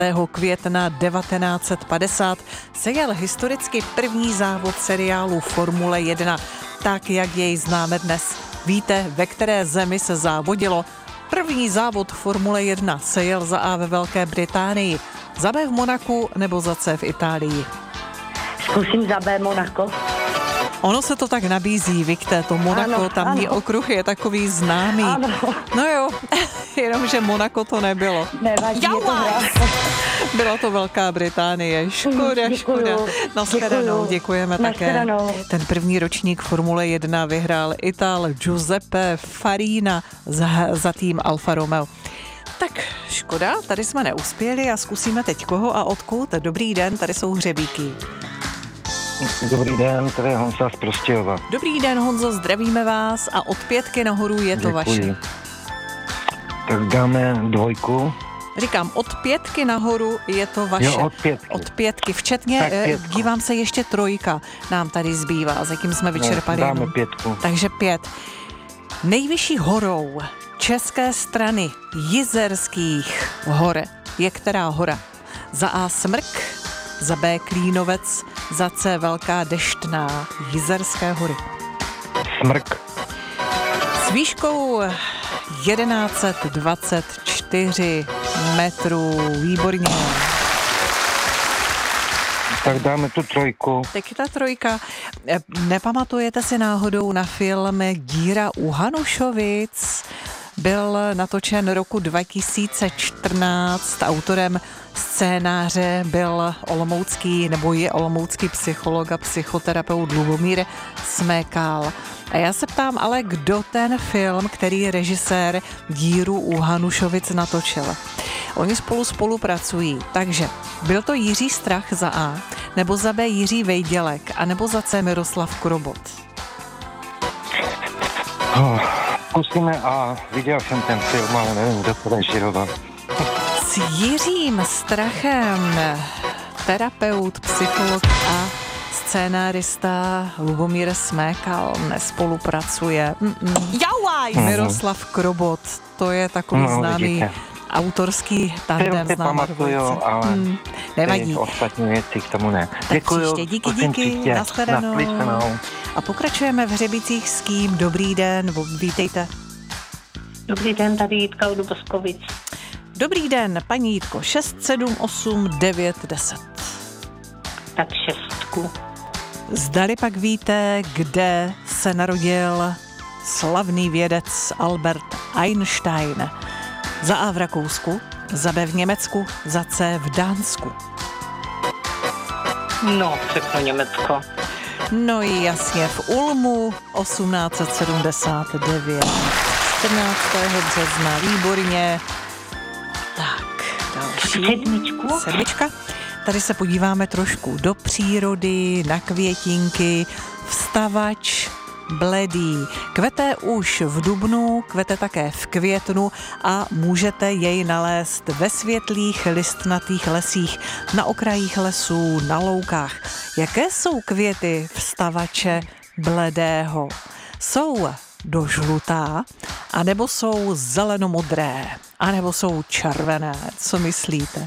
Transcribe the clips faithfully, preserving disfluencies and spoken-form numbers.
května devatenáct set padesát se jel historicky první závod seriálu Formule jedna, tak jak jej známe dnes. Víte, ve které zemi se závodilo? První závod Formule jedna se jel za A ve Velké Británii, za B v Monaku nebo za C v Itálii? Zkusím za B Monako. Ono se to tak nabízí, Vikte, to Monako, ano, tamní ano. okruh je takový známý. Ano. No jo, jenomže Monako to nebylo. Nevadí, je to Byla to Velká Británie. Škoda, Děkuju. škoda. Nashledanou, děkujeme také. Ten první ročník Formule jedna vyhrál Ital Giuseppe Farina za, za tým Alfa Romeo. Tak škoda, tady jsme neuspěli a zkusíme teď koho a odkud. Dobrý den, tady jsou hřebíky. Dobrý den, tady je Honza z Prostějova. Dobrý den, Honzo, zdravíme vás a od pětky nahoru je to Děkuji. vaše. Tak dáme dvojku. Říkám, od pětky nahoru je to vaše. Jo, od pětky. Od pětky, včetně, Tak eh, pětku. dívám se, ještě trojka nám tady zbývá, za tím jsme vyčerpali. No, dáme jenom. pětku. Takže pět. Nejvyšší horou české strany Jizerských hor je která hora? Za A Smrk, za B Klínovec, za C Velká Deštná. Jizerské hory. Smrk. S výškou tisíc sto dvacet čtyři metrů. Výborně. Tak dáme tu trojku. Teď ta trojka. Nepamatujete si náhodou na film Díra u Hanušovic? Byl natočen roku dva tisíce čtrnáct. Autorem scénáře byl olomoucký, nebo je olomoucký psycholog a psychoterapeut Lubomír Smekal. A já se ptám, ale kdo ten film, který režisér Díru u Hanušovic natočil? Oni spolu spolupracují, takže byl to Jiří Strach za A, nebo za B Jiří Vejdělek, a nebo za C Miroslav Krobot? Oh, zkusíme A. Viděl jsem ten film, ale nevím, kdo to režiroval. S Jiřím Strachem terapeut, psycholog a scénárista Lubomír Smekal nespolupracuje. Jauaj! Miroslav Krobot, to je takový no, známý vidíte. Autorský tandem. Film si pamatuju, ale hmm, nevadí. ostatní věci k tomu ne. Tak Děkuju. příště, díky, díky, nashledanou. Naslyšenou. A pokračujeme v hřebících s kým? Dobrý den, vítejte. Dobrý den, tady Jitka od Boskovic. Dobrý den, paní Jitko, šest, sedm, osm, devět, deset. Tak šestku. Zdali pak víte, kde se narodil slavný vědec Albert Einstein? Za A v Rakousku, za B v Německu, za C v Dánsku. No, řeknu Německo. No jasně, v Ulmu osmnáct set sedmdesát devět. čtrnáctého března, výborně. Tak, další. Sedmičku. Sedmička. Tady se podíváme trošku do přírody, na květinky. Vstavač bledý. Kvete už v dubnu, kvete také v květnu a můžete jej nalézt ve světlých listnatých lesích, na okrajích lesů, na loukách. Jaké jsou květy vstavače bledého? Jsou dožlutá, anebo jsou zelenomodré, anebo jsou červené. Co myslíte?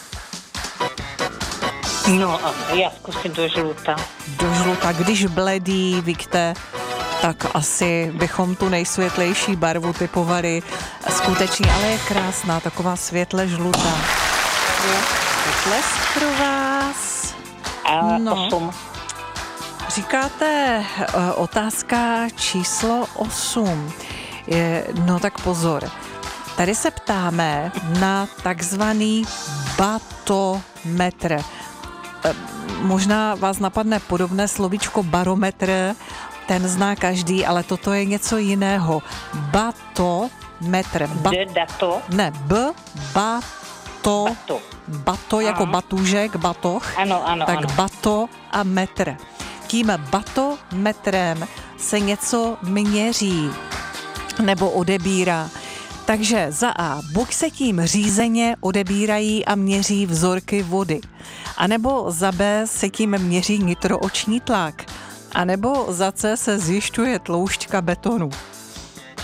No a já zkusím do žluta. Do žluta, když bledý, víte, tak asi bychom tu nejsvětlejší barvu typovali skutečně, ale je krásná, taková světle žlutá. Potlesk pro vás. A no. osm. Říkáte uh, otázka číslo osm. Je, no tak pozor. Tady se ptáme na takzvaný batometr. Možná vás napadne podobné slovíčko barometr, ten zná každý, ale toto je něco jiného. Batometr. Ba- D dato. ne, b, bato, Bato. bato jako Aha. batůžek, batoh, Ano, ano, tak ano. bato a metr. Tím batometrem se něco měří nebo odebírá. Takže za A, buď se tím řízeně odebírají a měří vzorky vody, anebo za B se tím měří nitrooční tlak, anebo za C se zjišťuje tloušťka betonu.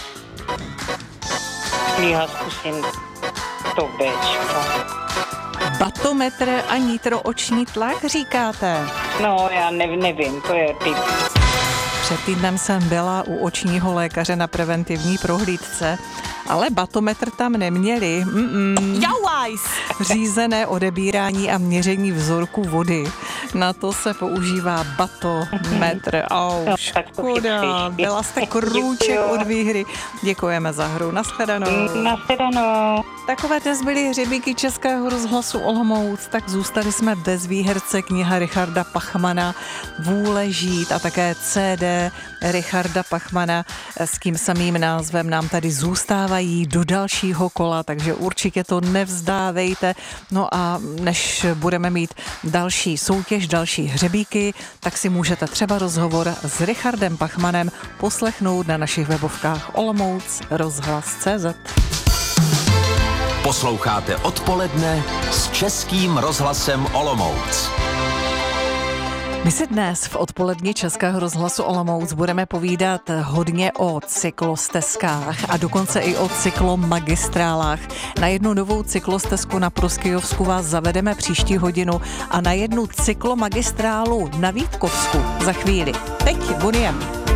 Já zkusím to Bčko. Batometr a nitrooční tlak říkáte? No, já nev, nevím, to je typ. Před týdnem jsem byla u očního lékaře na preventivní prohlídce, ale batometr tam neměli. Mm-mm. Řízené odebírání a měření vzorku vody. Na to se používá batometr. Au, No, tak to škoda. chytřejší. Byla jste krůček Děkuju. od výhry. Děkujeme za hru. Nashledanou. Nashledanou. Takové dnes byly hřebíky Českého rozhlasu Olomouc, tak zůstali jsme bez výherce kniha Richarda Pachmana Vůle žít a také C D Richarda Pachmana s tím samým názvem nám tady zůstávají do dalšího kola, takže určitě to nevzdávejte. No a než budeme mít další soutěž, další hřebíky, tak si můžete třeba rozhovor s Richardem Pachmanem poslechnout na našich webovkách Olomouc rozhlas tečka cé zet. Posloucháte Odpoledne s Českým rozhlasem Olomouc. My si dnes v odpoledni Českého rozhlasu Olomouc budeme povídat hodně o cyklostezkách a dokonce i o cyklomagistrálách. Na jednu novou cyklostezku na Proskyjovsku vás zavedeme příští hodinu a na jednu cyklomagistrálu na Vítkovsku za chvíli. Teď budeme.